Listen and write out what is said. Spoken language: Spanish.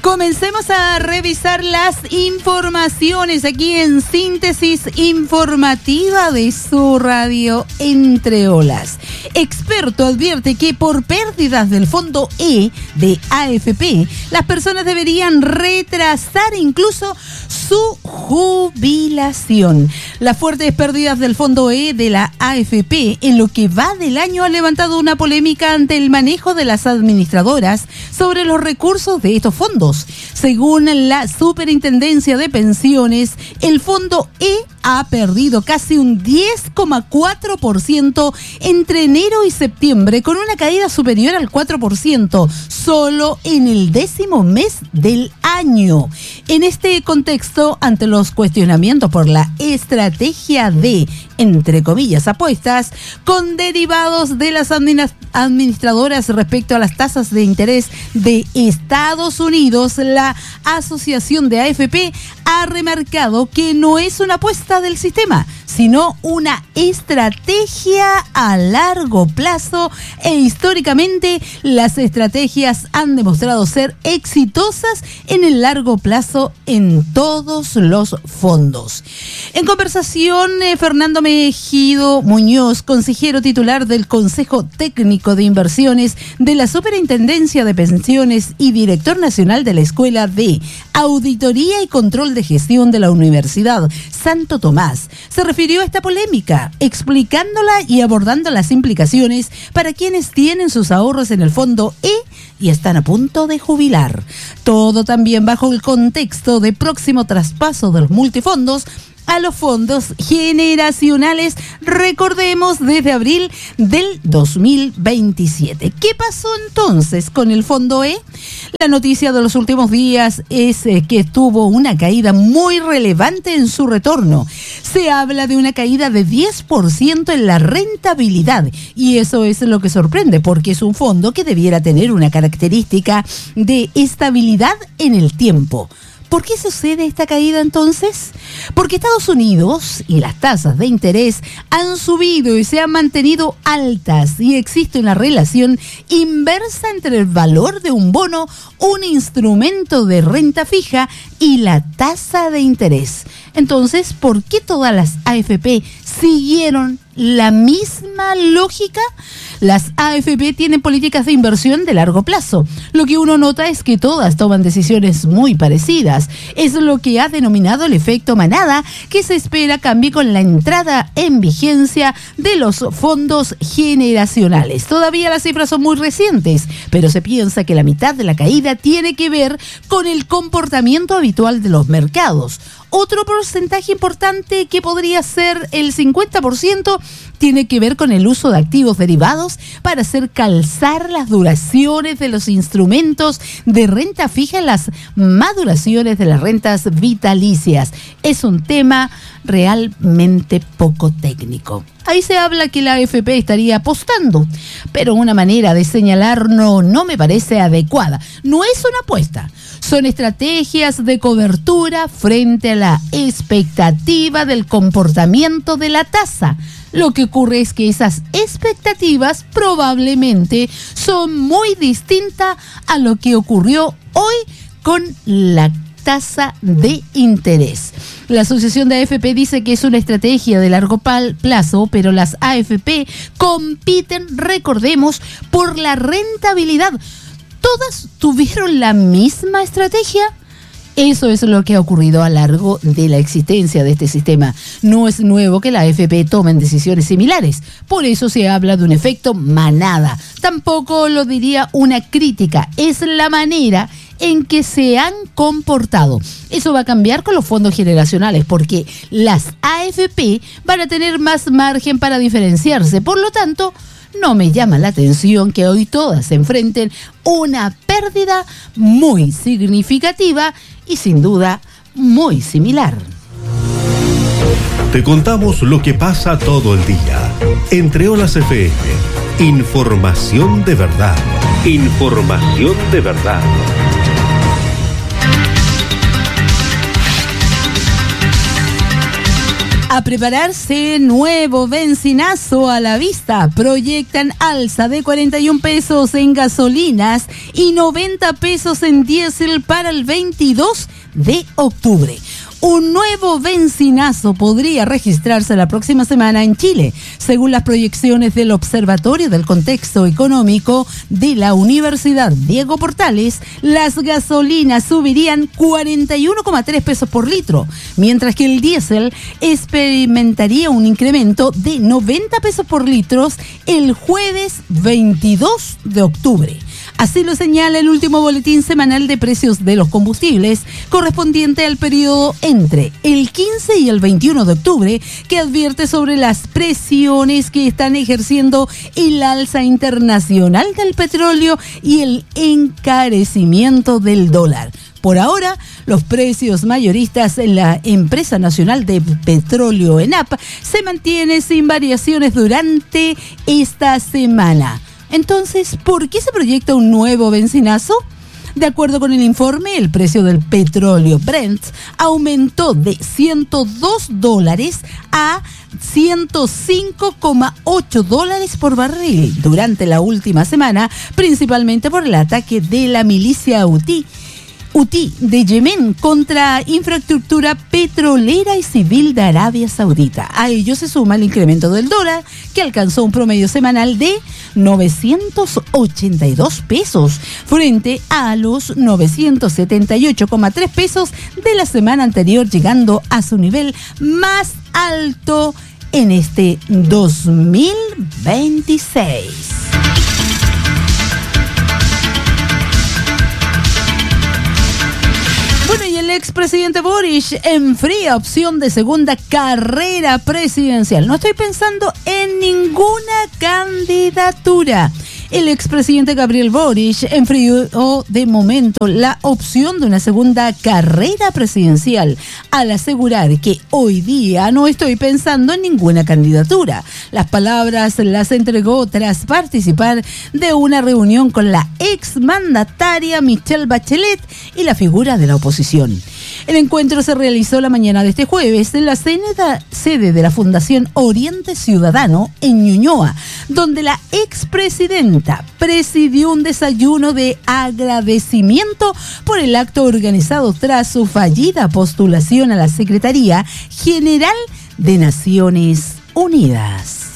Comencemos a revisar las informaciones aquí en Síntesis Informativa de su radio Entre Olas. Experto advierte que por pérdidas del Fondo E de AFP, las personas deberían retrasar incluso su jubilación. Las fuertes pérdidas del Fondo E de la AFP en lo que va del año han levantado una polémica ante el manejo de las administradoras sobre los recursos de estos fondos. Según la Superintendencia de Pensiones, el Fondo E ha perdido casi un 10,4% entre enero y septiembre, con una caída superior al 4% solo en el 10º mes del año. En este contexto, ante los cuestionamientos por la estrategia de, entre comillas, apuestas con derivados de las administradoras respecto a las tasas de interés de Estados Unidos, la Asociación de AFP ha remarcado que no es una apuesta del sistema, sino una estrategia a largo plazo, e históricamente las estrategias han demostrado ser exitosas en el largo plazo en todos los fondos. En conversación, Fernando Mejido Muñoz, consejero titular del Consejo Técnico de Inversiones de la Superintendencia de Pensiones y director nacional de la Escuela de Auditoría y Control de Gestión de la Universidad Santo Tomás, se refirió a esta polémica, explicándola y abordando las implicaciones para quienes tienen sus ahorros en el Fondo E y están a punto de jubilar. Todo también bajo el contexto de próximo traspaso de los multifondos a los fondos generacionales, recordemos, desde abril del 2027. ¿Qué pasó entonces con el Fondo E? La noticia de los últimos días es que tuvo una caída muy relevante en su retorno. Se habla de una caída de 10% en la rentabilidad, y eso es lo que sorprende, porque es un fondo que debiera tener una característica de estabilidad en el tiempo. ¿Por qué sucede esta caída entonces? Porque Estados Unidos y las tasas de interés han subido y se han mantenido altas, y existe una relación inversa entre el valor de un bono, un instrumento de renta fija, y la tasa de interés. Entonces, ¿por qué todas las AFP siguieron la misma lógica? Las AFP tienen políticas de inversión de largo plazo. Lo que uno nota es que todas toman decisiones muy parecidas. Es lo que ha denominado el efecto manada, que se espera cambie con la entrada en vigencia de los fondos generacionales. Todavía las cifras son muy recientes, pero se piensa que la mitad de la caída tiene que ver con el comportamiento habitual de los mercados. Otro porcentaje importante, que podría ser el 50%, tiene que ver con el uso de activos derivados para hacer calzar las duraciones de los instrumentos de renta fija en las maduraciones de las rentas vitalicias. Es un tema realmente poco técnico. Ahí se habla que la AFP estaría apostando, pero una manera de señalar no me parece adecuada. No es una apuesta, son estrategias de cobertura frente a la expectativa del comportamiento de la tasa. Lo que ocurre es que esas expectativas probablemente son muy distintas a lo que ocurrió hoy con la tasa de interés. La Asociación de AFP dice que es una estrategia de largo plazo, pero las AFP compiten, recordemos, por la rentabilidad. ¿Todas tuvieron la misma estrategia? Eso es lo que ha ocurrido a lo largo de la existencia de este sistema. No es nuevo que la AFP tomen decisiones similares. Por eso se habla de un efecto manada. Tampoco lo diría una crítica. Es la manera en que se han comportado. Eso va a cambiar con los fondos generacionales, porque las AFP van a tener más margen para diferenciarse. Por lo tanto, no me llama la atención que hoy todas se enfrenten una pérdida muy significativa y sin duda muy similar. Te contamos lo que pasa todo el día. Entre Olas FM, información de verdad. Información de verdad. A prepararse, nuevo bencinazo a la vista. Proyectan alza de 41 pesos en gasolinas y 90 pesos en diésel para el 22 de octubre. Un nuevo bencinazo podría registrarse la próxima semana en Chile. Según las proyecciones del Observatorio del Contexto Económico de la Universidad Diego Portales, las gasolinas subirían 41,3 pesos por litro, mientras que el diésel experimentaría un incremento de 90 pesos por litro el jueves 22 de octubre. Así lo señala el último boletín semanal de precios de los combustibles, correspondiente al periodo entre el 15 y el 21 de octubre, que advierte sobre las presiones que están ejerciendo el alza internacional del petróleo y el encarecimiento del dólar. Por ahora, los precios mayoristas en la Empresa Nacional de Petróleo, ENAP, se mantienen sin variaciones durante esta semana. Entonces, ¿por qué se proyecta un nuevo bencinazo? De acuerdo con el informe, el precio del petróleo Brent aumentó de $102 a $105,8 por barril durante la última semana, principalmente por el ataque de la milicia Houthi de Yemen contra infraestructura petrolera y civil de Arabia Saudita. A ello se suma el incremento del dólar, que alcanzó un promedio semanal de 982 pesos frente a los 978,3 pesos de la semana anterior, llegando a su nivel más alto en este 2026. Bueno, y el expresidente Boric enfría opción de segunda carrera presidencial. No estoy pensando en ninguna candidatura. El expresidente Gabriel Boric enfrió de momento la opción de una segunda carrera presidencial al asegurar que hoy día no estoy pensando en ninguna candidatura. Las palabras las entregó tras participar de una reunión con la exmandataria Michelle Bachelet y la figura de la oposición. El encuentro se realizó la mañana de este jueves en la sede de la Fundación Oriente Ciudadano en Ñuñoa, donde la expresidenta presidió un desayuno de agradecimiento por el acto organizado tras su fallida postulación a la Secretaría General de Naciones Unidas.